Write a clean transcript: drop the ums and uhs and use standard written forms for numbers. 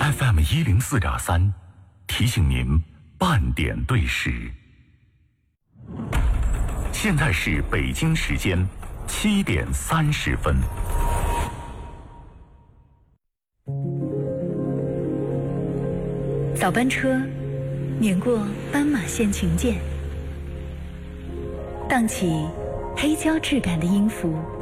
FM104.3，提醒您半点对时。现在是北京时间7点30分。 早班车碾过斑马线琴键，荡起黑胶质感的音符，